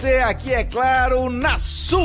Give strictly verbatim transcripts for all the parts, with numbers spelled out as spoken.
você aqui, é claro, na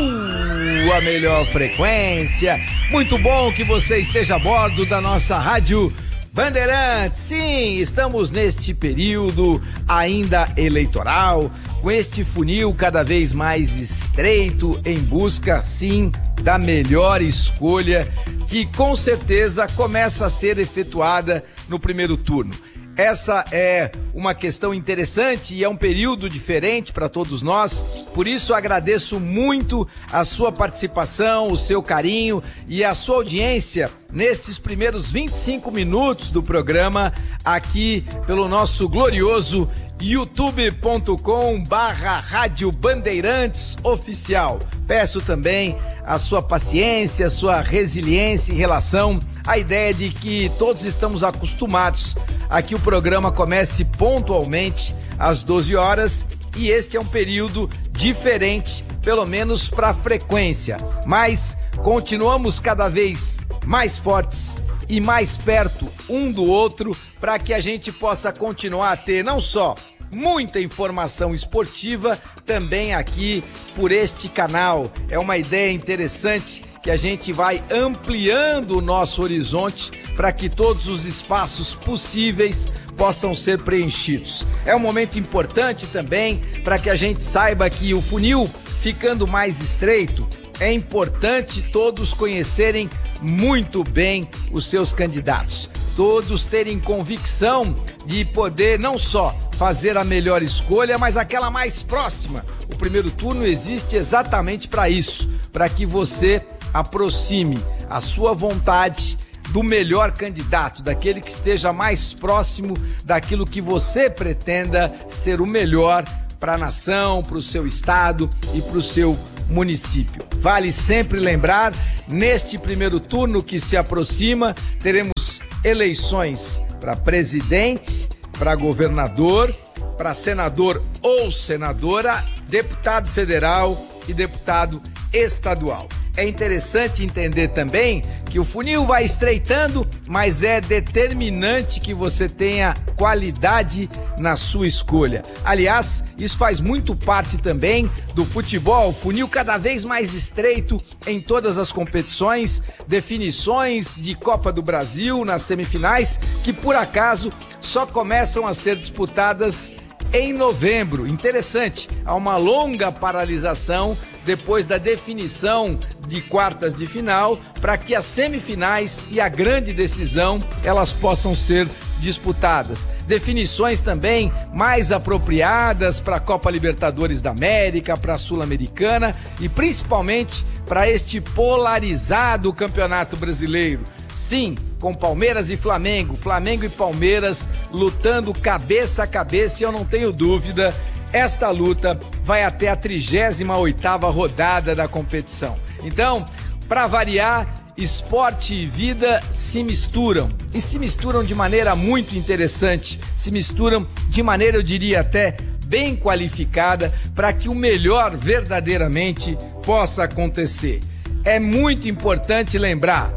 sua melhor frequência. Muito bom que você esteja a bordo da nossa rádio Bandeirantes. Sim, estamos neste período ainda eleitoral, com este funil cada vez mais estreito em busca, sim, da melhor escolha, que com certeza começa a ser efetuada no primeiro turno. Essa é uma questão interessante e é um período diferente para todos nós, por isso agradeço muito a sua participação, o seu carinho e a sua audiência nestes primeiros vinte e cinco minutos do programa aqui pelo nosso glorioso youtube ponto com barra Rádio Bandeirantes Oficial. Peço também a sua paciência, a sua resiliência em relação à ideia de que todos estamos acostumados a que o programa comece pontualmente às doze horas e este é um período diferente, pelo menos para a frequência, mas continuamos cada vez mais fortes e mais perto um do outro para que a gente possa continuar a ter não só muita informação esportiva também aqui por este canal. É uma ideia interessante que a gente vai ampliando o nosso horizonte para que todos os espaços possíveis possam ser preenchidos. É um momento importante também para que a gente saiba que o funil ficando mais estreito, é importante todos conhecerem muito bem os seus candidatos, todos terem convicção de poder não só fazer a melhor escolha, mas aquela mais próxima. O primeiro turno existe exatamente para isso, para que você aproxime a sua vontade do melhor candidato, daquele que esteja mais próximo daquilo que você pretenda ser o melhor para a nação, para o seu estado e para o seu município. Vale sempre lembrar, neste primeiro turno que se aproxima, teremos eleições para presidente, para governador, para senador ou senadora, deputado federal e deputado estadual. É interessante entender também que o funil vai estreitando, mas é determinante que você tenha qualidade na sua escolha. Aliás, isso faz muito parte também do futebol, funil cada vez mais estreito em todas as competições, definições de Copa do Brasil nas semifinais, que por acaso só começam a ser disputadas em novembro. Interessante, há uma longa paralisação depois da definição de quartas de final para que as semifinais e a grande decisão elas possam ser disputadas. Definições também mais apropriadas para a Copa Libertadores da América, para a Sul-Americana e principalmente para este polarizado Campeonato Brasileiro. Sim, com Palmeiras e Flamengo, Flamengo e Palmeiras lutando cabeça a cabeça e eu não tenho dúvida, esta luta vai até a trigésima oitava rodada da competição. Então, para variar, esporte e vida se misturam e se misturam de maneira muito interessante, se misturam de maneira, eu diria até, bem qualificada para que o melhor verdadeiramente possa acontecer. É muito importante lembrar,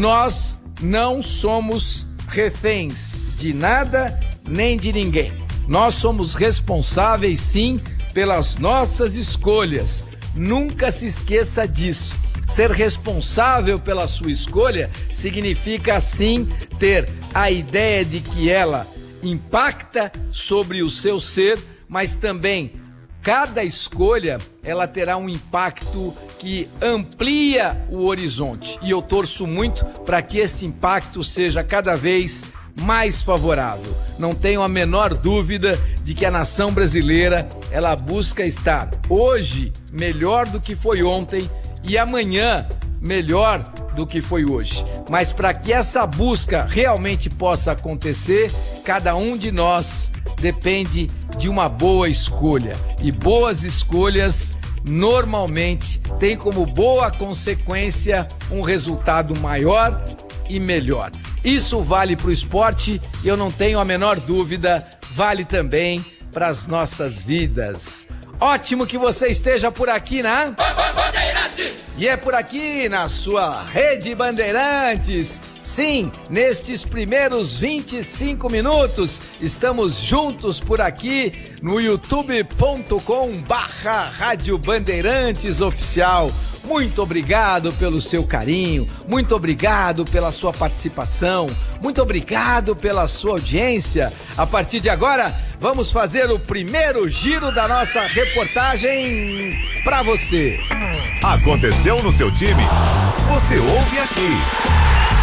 nós não somos reféns de nada nem de ninguém. Nós somos responsáveis, sim, pelas nossas escolhas. Nunca se esqueça disso. Ser responsável pela sua escolha significa, sim, ter a ideia de que ela impacta sobre o seu ser, mas também cada escolha ela terá um impacto que amplia o horizonte. E eu torço muito para que esse impacto seja cada vez mais favorável. Não tenho a menor dúvida de que a nação brasileira ela busca estar hoje melhor do que foi ontem e amanhã melhor do que foi hoje. Mas para que essa busca realmente possa acontecer, cada um de nós depende de uma boa escolha. E boas escolhas normalmente têm como boa consequência um resultado maior e melhor. Isso vale para o esporte e eu não tenho a menor dúvida, vale também para as nossas vidas. Ótimo que você esteja por aqui, né? E é por aqui, na sua Rede Bandeirantes. Sim, nestes primeiros vinte e cinco minutos, estamos juntos por aqui no youtube ponto com barra Rádio Bandeirantes Oficial. Muito obrigado pelo seu carinho, muito obrigado pela sua participação, muito obrigado pela sua audiência. A partir de agora, vamos fazer o primeiro giro da nossa reportagem para você. Aconteceu no seu time? Você ouve aqui.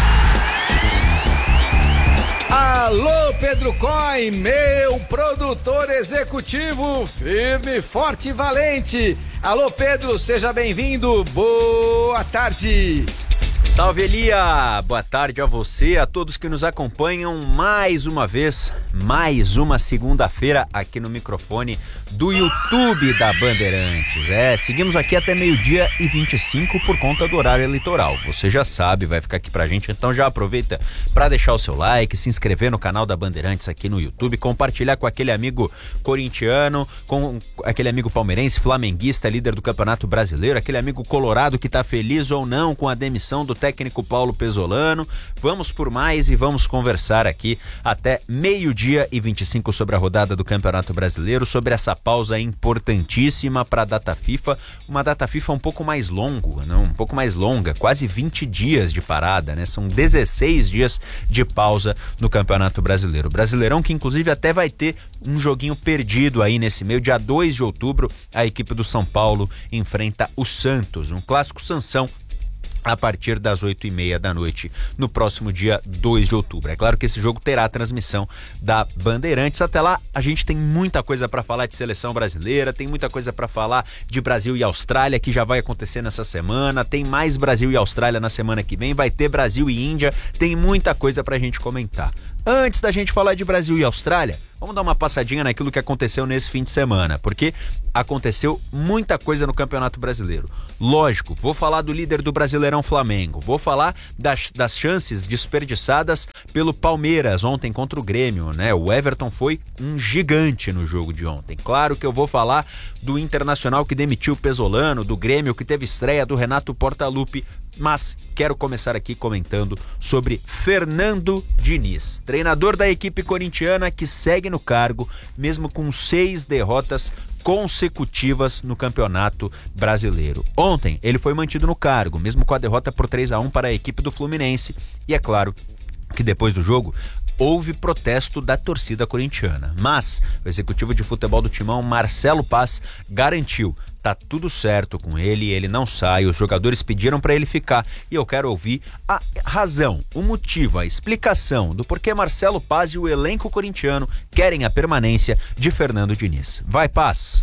Alô, Pedro Coy, meu produtor executivo, firme, forte e valente. Alô, Pedro, seja bem-vindo, boa tarde. Salve, Elia! Boa tarde a você, a todos que nos acompanham mais uma vez, mais uma segunda-feira aqui no microfone do YouTube da Bandeirantes. É, seguimos aqui até meio-dia e vinte e cinco por conta do horário eleitoral. Você já sabe, vai ficar aqui pra gente, então já aproveita para deixar o seu like, se inscrever no canal da Bandeirantes aqui no YouTube, compartilhar com aquele amigo corintiano, com aquele amigo palmeirense, flamenguista, líder do Campeonato Brasileiro, aquele amigo colorado que tá feliz ou não com a demissão do técnico Paulo Pesolano. Vamos por mais e vamos conversar aqui até meio-dia e vinte e cinco sobre a rodada do Campeonato Brasileiro, sobre essa pausa importantíssima para a data FIFA, uma data FIFA um pouco mais longa, não, um pouco mais longa, quase vinte dias de parada, né? São dezesseis dias de pausa no Campeonato Brasileiro. Brasileirão que inclusive até vai ter um joguinho perdido aí nesse meio, dia dois de outubro, a equipe do São Paulo enfrenta o Santos, um clássico Sansão, a partir das oito e meia da noite, no próximo dia dois de outubro. É claro que esse jogo terá a transmissão da Bandeirantes. Até lá, a gente tem muita coisa para falar de seleção brasileira, tem muita coisa para falar de Brasil e Austrália, que já vai acontecer nessa semana, tem mais Brasil e Austrália na semana que vem, vai ter Brasil e Índia, tem muita coisa pra gente comentar. Antes da gente falar de Brasil e Austrália, vamos dar uma passadinha naquilo que aconteceu nesse fim de semana, porque aconteceu muita coisa no Campeonato Brasileiro. Lógico, vou falar do líder do Brasileirão, Flamengo, vou falar das, das chances desperdiçadas pelo Palmeiras ontem contra o Grêmio, né? O Everton foi um gigante no jogo de ontem. Claro que eu vou falar do Internacional que demitiu o Pesolano, do Grêmio que teve estreia do Renato Portaluppi, mas quero começar aqui comentando sobre Fernando Diniz, treinador da equipe corintiana que segue no cargo, mesmo com seis derrotas consecutivas no Campeonato Brasileiro. Ontem ele foi mantido no cargo, mesmo com a derrota por três a um para a equipe do Fluminense, e é claro que depois do jogo houve protesto da torcida corintiana, mas o executivo de futebol do Timão, Marcelo Paz, garantiu: tá tudo certo com ele, ele não sai, os jogadores pediram para ele ficar, e eu quero ouvir a razão, o motivo, a explicação do porquê Marcelo Paz e o elenco corintiano querem a permanência de Fernando Diniz. Vai, Paz!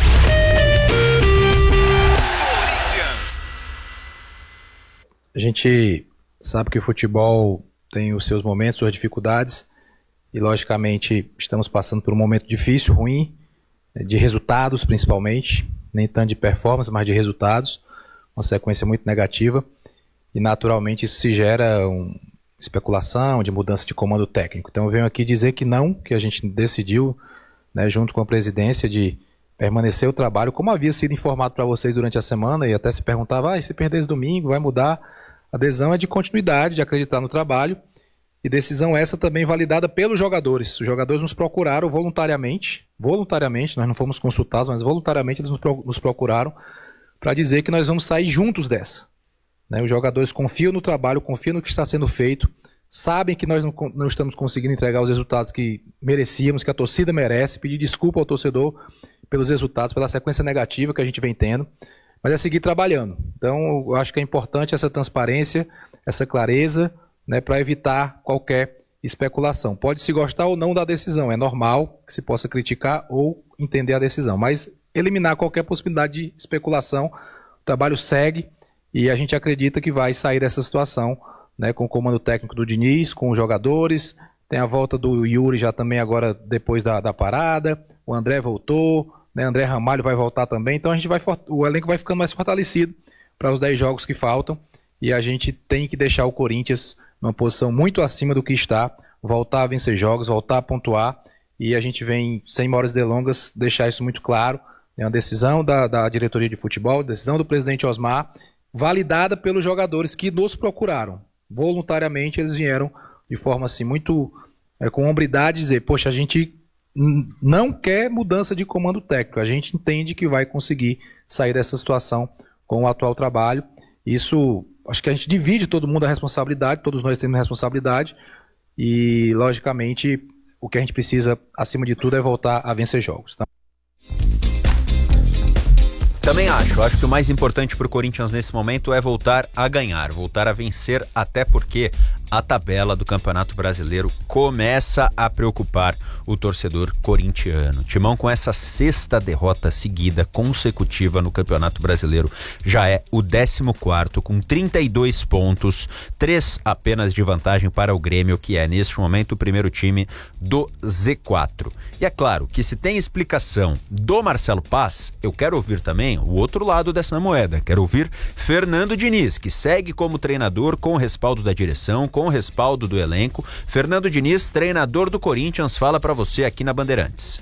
A gente sabe que o futebol tem os seus momentos, suas dificuldades, e logicamente estamos passando por um momento difícil, ruim, de resultados principalmente, nem tanto de performance, mas de resultados, uma sequência muito negativa, e naturalmente isso se gera uma especulação de mudança de comando técnico. Então eu venho aqui dizer que não, que a gente decidiu, né, junto com a presidência, de permanecer o trabalho, como havia sido informado para vocês durante a semana, e até se perguntava, ah, se perder esse domingo, vai mudar? A decisão é de continuidade, de acreditar no trabalho, e decisão essa também validada pelos jogadores. Os jogadores nos procuraram voluntariamente, voluntariamente, nós não fomos consultados, mas voluntariamente eles nos procuraram para dizer que nós vamos sair juntos dessa. Né? Os jogadores confiam no trabalho, confiam no que está sendo feito, sabem que nós não, não estamos conseguindo entregar os resultados que merecíamos, que a torcida merece, pedir desculpa ao torcedor pelos resultados, pela sequência negativa que a gente vem tendo, mas é seguir trabalhando. Então eu acho que é importante essa transparência, essa clareza, né, para evitar qualquer especulação. Pode se gostar ou não da decisão, é normal que se possa criticar ou entender a decisão, mas eliminar qualquer possibilidade de especulação, o trabalho segue e a gente acredita que vai sair dessa situação, né, com o comando técnico do Diniz, com os jogadores, tem a volta do Yuri já também agora depois da, da parada, o André voltou, né, André Ramalho vai voltar também, então a gente vai, o elenco vai ficando mais fortalecido para os dez jogos que faltam, e a gente tem que deixar o Corinthians numa posição muito acima do que está, voltar a vencer jogos, voltar a pontuar, e a gente vem, sem maiores delongas, deixar isso muito claro. É uma decisão da, da diretoria de futebol, decisão do presidente Osmar, validada pelos jogadores que nos procuraram. Voluntariamente eles vieram de forma assim muito é, com hombridade dizer, poxa, a gente não quer mudança de comando técnico, a gente entende que vai conseguir sair dessa situação com o atual trabalho. Isso, acho que a gente divide todo mundo a responsabilidade, todos nós temos responsabilidade e, logicamente, o que a gente precisa, acima de tudo, é voltar a vencer jogos. Tá? Também acho, acho que o mais importante para o Corinthians nesse momento é voltar a ganhar, voltar a vencer, até porque a tabela do Campeonato Brasileiro começa a preocupar o torcedor corintiano. Timão, com essa sexta derrota seguida, consecutiva no Campeonato Brasileiro, já é o décimo quarto com trinta e dois pontos, três apenas de vantagem para o Grêmio, que é neste momento o primeiro time do Z quatro. E é claro que se tem explicação do Marcelo Paz, eu quero ouvir também o outro lado dessa moeda, quero ouvir Fernando Diniz, que segue como treinador com o respaldo da direção, com o respaldo do elenco. Fernando Diniz, treinador do Corinthians, fala pra você aqui na Bandeirantes.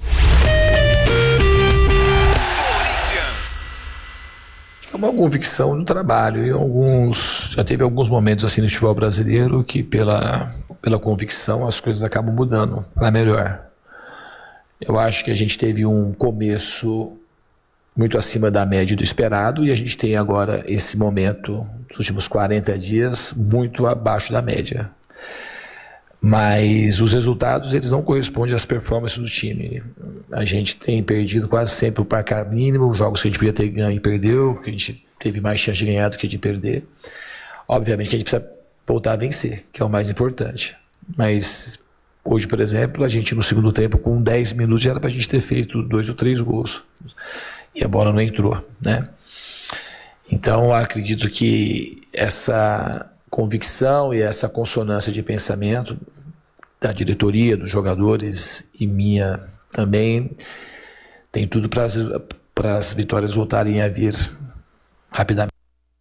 É uma convicção no trabalho e alguns, já teve alguns momentos assim no futebol brasileiro que pela, pela convicção as coisas acabam mudando para melhor. Eu acho que a gente teve um começo muito acima da média do esperado e a gente tem agora esse momento, nos últimos quarenta dias, muito abaixo da média. Mas os resultados eles não correspondem às performances do time. A gente tem perdido quase sempre o placar mínimo, os jogos que a gente podia ter ganho e perdeu, que a gente teve mais chance de ganhar do que de perder. Obviamente que a gente precisa voltar a vencer, que é o mais importante. Mas hoje, por exemplo, a gente no segundo tempo, com dez minutos, já era para a gente ter feito dois ou três gols. E a bola não entrou, né? Então, acredito que essa convicção e essa consonância de pensamento da diretoria, dos jogadores e minha também, tem tudo para as vitórias voltarem a vir rapidamente.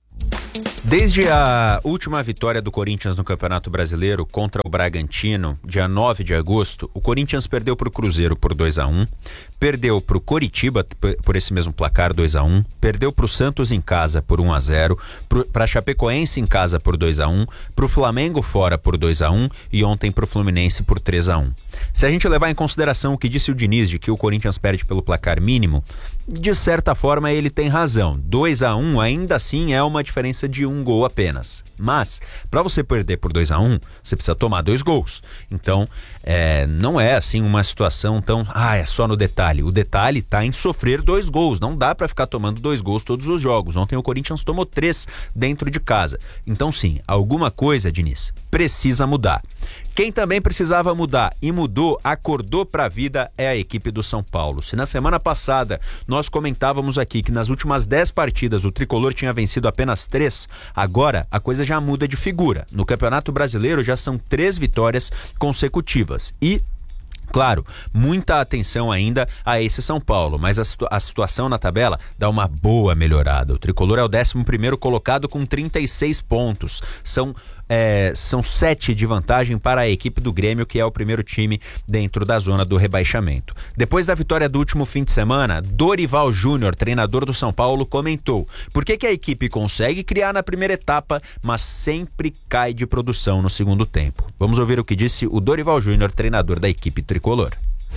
Desde a última vitória do Corinthians no Campeonato Brasileiro contra o Bragantino, dia nove de agosto, o Corinthians perdeu para o Cruzeiro por dois a um, perdeu para o Coritiba por esse mesmo placar dois a um, perdeu para o Santos em casa por um a zero, para a Chapecoense em casa por dois a um, para o Flamengo fora por dois a um e ontem para o Fluminense por três a um. Se a gente levar em consideração o que disse o Diniz de que o Corinthians perde pelo placar mínimo, de certa forma ele tem razão. dois a um ainda assim é uma diferença de um gol apenas. Mas, para você perder por dois a um, você precisa tomar dois gols. Então, é, não é assim uma situação tão... Ah, é só no detalhe. O detalhe está em sofrer dois gols. Não dá para ficar tomando dois gols todos os jogos. Ontem o Corinthians tomou três dentro de casa. Então, sim, alguma coisa, Diniz, precisa mudar. Quem também precisava mudar e mudou, acordou para a vida, é a equipe do São Paulo. Se na semana passada nós comentávamos aqui que nas últimas dez partidas o tricolor tinha vencido apenas três, agora a coisa já muda de figura. No Campeonato Brasileiro já são três vitórias consecutivas e... Claro, muita atenção ainda a esse São Paulo, mas a, situ- a situação na tabela dá uma boa melhorada. O tricolor é o décimo primeiro colocado com trinta e seis pontos. São, é, são sete de vantagem para a equipe do Grêmio, que é o primeiro time dentro da zona do rebaixamento. Depois da vitória do último fim de semana, Dorival Júnior, treinador do São Paulo, comentou por que, que a equipe consegue criar na primeira etapa, mas sempre cai de produção no segundo tempo. Vamos ouvir o que disse o Dorival Júnior, treinador da equipe tricolor.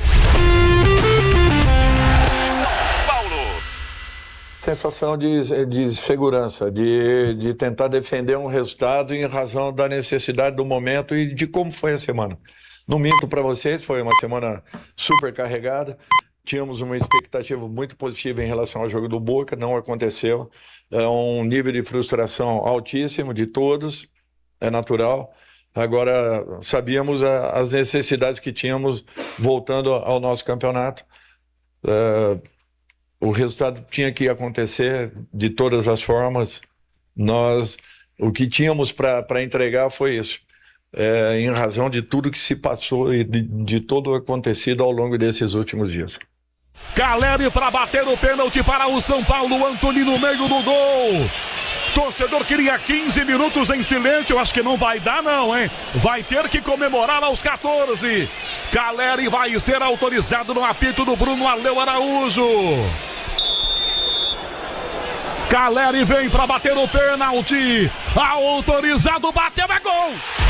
São Paulo. Sensação de, de segurança, de, de tentar defender um resultado em razão da necessidade do momento e de como foi a semana. Não minto para vocês, foi uma semana super carregada. Tínhamos uma expectativa muito positiva em relação ao jogo do Boca, não aconteceu. É um nível de frustração altíssimo de todos, é natural. Agora, sabíamos a, as necessidades que tínhamos voltando ao nosso campeonato. Uh, o resultado tinha que acontecer de todas as formas. Nós, o que tínhamos para entregar foi isso. É, em razão de tudo que se passou e de, de todo o acontecido ao longo desses últimos dias. Caleri para bater o pênalti para o São Paulo. Antony no meio do gol. Torcedor queria quinze minutos em silêncio, acho que não vai dar não, hein? Vai ter que comemorar aos quatorze. Caleri vai ser autorizado no apito do Bruno Aleu Araújo. Caleri vem pra bater o pênalti. Autorizado, bateu, é gol!